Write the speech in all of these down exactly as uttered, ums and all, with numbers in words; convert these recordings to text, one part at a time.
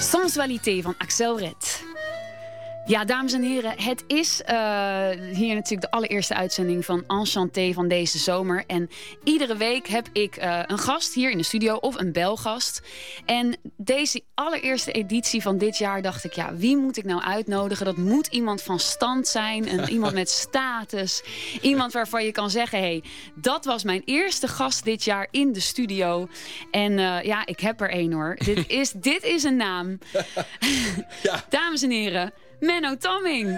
Sensualité van Axel Red. Ja, dames en heren, het is uh, hier natuurlijk de allereerste uitzending van Enchanté van deze zomer. En iedere week heb ik uh, een gast hier in de studio of een belgast. En deze allereerste editie van dit jaar dacht ik, ja, wie moet ik nou uitnodigen? Dat moet iemand van stand zijn, een, iemand met status. Iemand waarvan je kan zeggen, hé, hey, dat was mijn eerste gast dit jaar in de studio. En uh, ja, ik heb er één hoor. dit, is, dit is een naam. Ja. Dames en heren, Menno Tamming.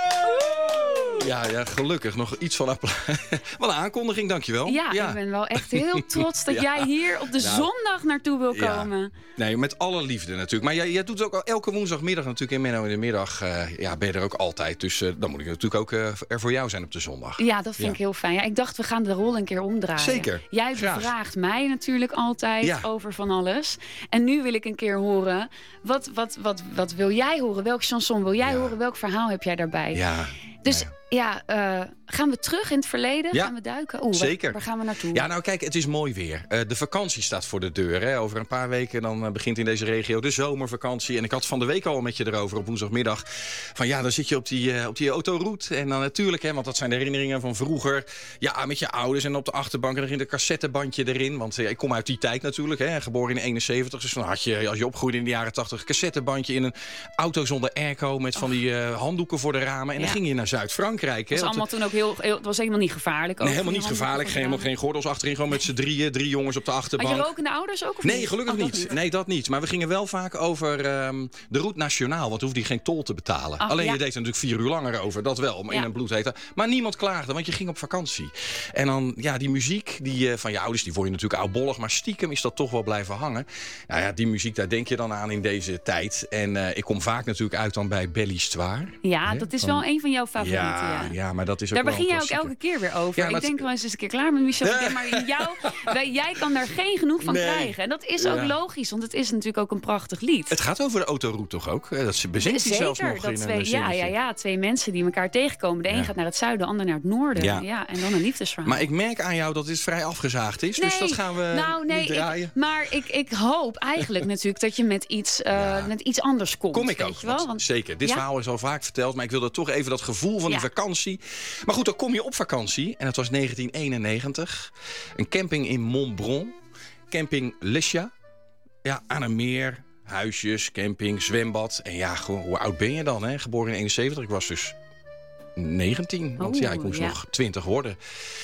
Ja, ja, gelukkig. Nog iets van applaus. Wat een aankondiging, dankjewel. Ja, ja, ik ben wel echt heel trots dat ja. jij hier op de nou, zondag naartoe wil komen. Ja. Nee, met alle liefde natuurlijk. Maar jij, jij doet ook elke woensdagmiddag natuurlijk in Menno in de middag. Uh, ja, ben je er ook altijd. Dus uh, dan moet ik natuurlijk ook uh, er voor jou zijn op de zondag. Ja, dat vind ja. ik heel fijn. Ja, ik dacht, we gaan de rol een keer omdraaien. Zeker. Jij Graag. bevraagt mij natuurlijk altijd ja. over van alles. En nu wil ik een keer horen, wat, wat, wat, wat wil jij horen? Welk chanson wil jij ja. horen? Welk verhaal heb jij daarbij? Ja. Dus ja, ja uh, gaan we terug in het verleden? Ja, gaan we duiken? Oeh, zeker. Waar, waar gaan we naartoe? Ja, nou kijk, het is mooi weer. Uh, de vakantie staat voor de deur. Hè. Over een paar weken dan uh, begint in deze regio de zomervakantie. En ik had van de week al met je erover op woensdagmiddag. Van ja, dan zit je op die, uh, op die autoroute. En dan natuurlijk, hè, want dat zijn de herinneringen van vroeger. Ja, met je ouders en op de achterbank. En er ging een cassettebandje erin. Want uh, ik kom uit die tijd natuurlijk. Hè, geboren in eenenzeventig. Dus dan had je, als je opgroeide in de jaren tachtig, een cassettebandje in een auto zonder airco. Met van die uh, handdoeken voor de ramen. En ja. dan ging je naar Zuid-Frankrijk. Dat was allemaal toen ook heel, heel... Het was helemaal niet gevaarlijk. Nee, helemaal niet gevaarlijk. Geen, helemaal geen gordels achterin. Gewoon met z'n drieën. Drie jongens op de achterbank. Had je rokende ouders ook? Of nee, niet? gelukkig oh, niet. niet. Nee, dat niet. Maar we gingen wel vaak over um, de route nationaal. Want hoefde je geen tol te betalen. Ach, Alleen ja. je deed er natuurlijk vier uur langer over. Dat wel. Maar ja. in een bloedhete. Maar niemand klaagde. Want je ging op vakantie. En dan, ja, die muziek die, uh, van je ouders, die word je natuurlijk oudbollig. Maar stiekem is dat toch wel blijven hangen. Nou ja, die muziek, daar denk je dan aan in deze tijd. En uh, ik kom vaak natuurlijk uit dan bij Belle Histoire. Ja, He? dat is van... wel een van jouw favorieten. Ja, ja. ja, maar dat is ook daar wel begin jij ook elke keer weer over. Ja, ik denk wel eens eens een keer klaar met Michel. Ja. Maar in jou, wij, jij kan daar geen genoeg van nee. krijgen. En dat is ook ja. logisch, want het is natuurlijk ook een prachtig lied. Het gaat over de autoroute toch ook? Dat bezinkt hij zelfs nog dat in twee, een ja, ja, ja, twee mensen die elkaar tegenkomen. De een ja. gaat naar het zuiden, de ander naar het noorden. Ja. Ja, en dan een liefdesverhaal. Maar ik merk aan jou dat dit vrij afgezaagd is. Nee, dus dat gaan we nou, nee, niet draaien. Ik, maar ik, ik hoop eigenlijk natuurlijk dat je met iets, uh, ja. met iets anders komt. Kom ik weet ook. Je wel? Want, zeker. Dit ja? verhaal is al vaak verteld. Maar ik wilde toch even dat gevoel van ja. die vakantie. Maar goed, dan kom je op vakantie. En dat was negentien eenennegentig. Een camping in Montbron. Camping Lesja. Ja, aan een meer. Huisjes, camping, zwembad. En ja, gewoon, hoe oud ben je dan? Hè? Geboren in eenenzeventig. Ik was dus negentien. Want Oeh, ja, ik moest ja. nog twintig worden.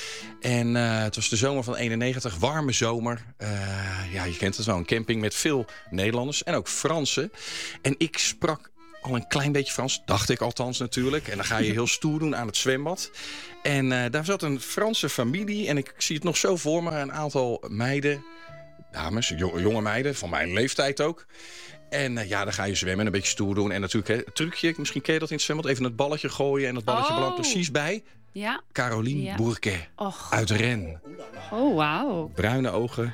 En uh, het was de zomer van eenennegentig. Warme zomer. Uh, ja, je kent het wel. Een camping met veel Nederlanders. En ook Fransen. En ik sprak al een klein beetje Frans, dacht ik althans natuurlijk. En dan ga je heel stoer doen aan het zwembad. En uh, daar zat een Franse familie. En ik zie het nog zo voor me. Een aantal meiden, dames, jonge meiden, van mijn leeftijd ook. En uh, ja, dan ga je zwemmen en een beetje stoer doen. En natuurlijk, hè, het trucje, misschien ken je dat in het zwembad. Even het balletje gooien en dat balletje oh. belandt precies bij ja. Caroline ja. Bourquet Och. uit Rennes. Oh, wauw. Bruine ogen.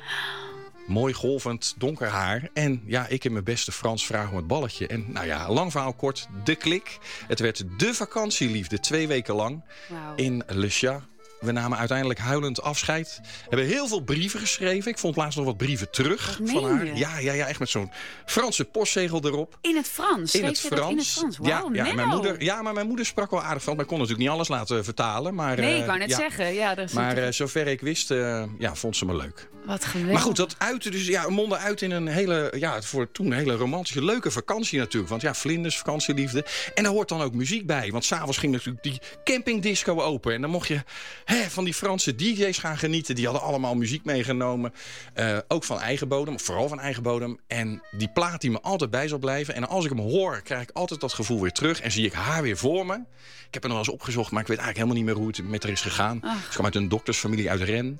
Mooi golvend, donker haar. En ja, ik in mijn beste Frans vraag om het balletje. En nou ja, lang verhaal kort, de klik. Het werd de vakantieliefde, twee weken lang. Wow. In Lesja. We namen uiteindelijk huilend afscheid. We hebben heel veel brieven geschreven. Ik vond laatst nog wat brieven terug wat van haar. Je? Ja, ja, ja, echt met zo'n Franse postzegel erop. In het Frans? In het Frans. In het Frans? Wow, ja, ja, mijn moeder, ja, maar mijn moeder sprak wel aardig Frans. Maar ik kon natuurlijk niet alles laten vertalen. Maar, nee, uh, ik wou net ja. zeggen. Ja, dat is maar uh, zover ik wist, uh, ja, vond ze me leuk. Wat geweldig. Maar goed, dat uitte dus, ja, mondde uit in een hele, ja, voor toen een hele romantische, leuke vakantie natuurlijk. Want ja, vlinders, vakantieliefde. En daar hoort dan ook muziek bij. Want s'avonds ging natuurlijk die campingdisco open. En dan mocht je hè, van die Franse D J's gaan genieten. Die hadden allemaal muziek meegenomen. Uh, ook van eigen bodem, vooral van eigen bodem. En die plaat die me altijd bij zal blijven. En als ik hem hoor, krijg ik altijd dat gevoel weer terug. En zie ik haar weer voor me. Ik heb er nog wel eens opgezocht, maar ik weet eigenlijk helemaal niet meer hoe het met haar is gegaan. Ach. Ze kwam uit een doktersfamilie uit Rennes.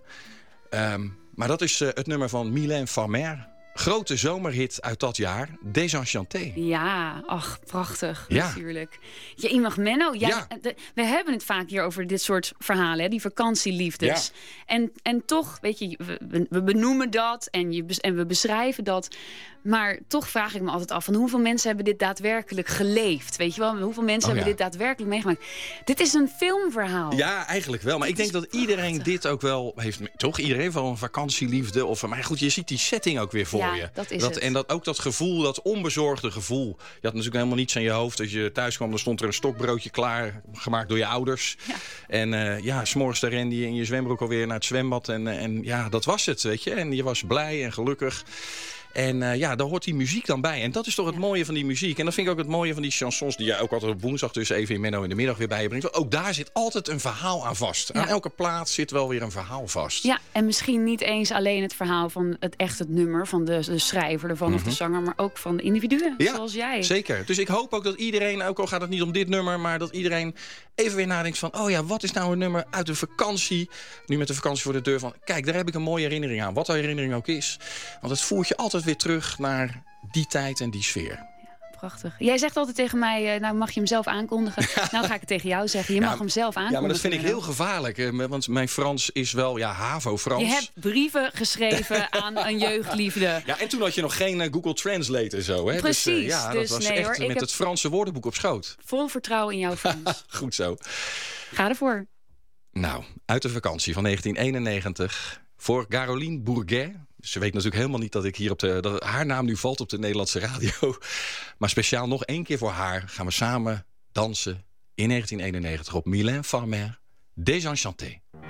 Um, Maar dat is uh, het nummer van Mylène Farmer. Grote zomerhit uit dat jaar, Désenchanté. Ja, ach, prachtig, ja. natuurlijk. Je iemand Menno, jij, ja. de, we hebben het vaak hier over dit soort verhalen, hè, die vakantieliefdes. Ja. En, en toch, weet je, we, we benoemen dat en, je, en we beschrijven dat. Maar toch vraag ik me altijd af, van hoeveel mensen hebben dit daadwerkelijk geleefd? Weet je wel, hoeveel mensen oh, hebben ja. dit daadwerkelijk meegemaakt? Dit is een filmverhaal. Ja, eigenlijk wel. Maar ik denk dat iedereen dit ook wel heeft. Toch? Iedereen heeft wel een vakantieliefde. Of, maar goed, je ziet die setting ook weer voor mooie. Ja, dat is dat, het. En dat, ook dat gevoel, dat onbezorgde gevoel. Je had natuurlijk helemaal niets aan je hoofd. Als je thuis kwam, dan stond er een stokbroodje klaar, gemaakt door je ouders. Ja. En uh, ja, 's morgens daar rende je in je zwembroek alweer naar het zwembad. En, uh, en ja, dat was het, weet je. En je was blij en gelukkig. En uh, ja, daar hoort die muziek dan bij. En dat is toch het mooie van die muziek. En dat vind ik ook het mooie van die chansons... die jij ook altijd op woensdag dus even in Menno in de middag weer bij je brengt. Ook daar zit altijd een verhaal aan vast. Ja. Aan elke plaats zit wel weer een verhaal vast. Ja, en misschien niet eens alleen het verhaal van het echt het nummer... van de, de schrijver ervan mm-hmm. of de zanger... maar ook van de individuen, ja, zoals jij. Zeker. Dus ik hoop ook dat iedereen, ook al gaat het niet om dit nummer... maar dat iedereen even weer nadenkt van... oh ja, wat is nou een nummer uit de vakantie? Nu met de vakantie voor de deur van... kijk, daar heb ik een mooie herinnering aan. Wat de herinnering ook is. Want het voert je altijd weer terug naar die tijd en die sfeer. Ja, prachtig. Jij zegt altijd tegen mij, nou mag je hem zelf aankondigen. Nou ga ik het tegen jou zeggen, je mag ja, hem zelf aankondigen. Ja, maar dat vind ik heel gevaarlijk. Want mijn Frans is wel, ja, HAVO-Frans. Je hebt brieven geschreven aan een jeugdliefde. Ja, en toen had je nog geen uh, Google Translate en zo. Hè? Precies. Dus, uh, ja, dus dat was nee, echt hoor, met het Franse woordenboek op schoot. Vol vertrouwen in jouw Frans. Goed zo. Ga ervoor. Nou, uit de vakantie van negentien eenennegentig... voor Caroline Bourget. Ze weet natuurlijk helemaal niet dat ik hier op de dat haar naam nu valt op de Nederlandse radio. Maar speciaal nog één keer voor haar gaan we samen dansen in negentien eenennegentig op Mylène Farmer, Désenchanté.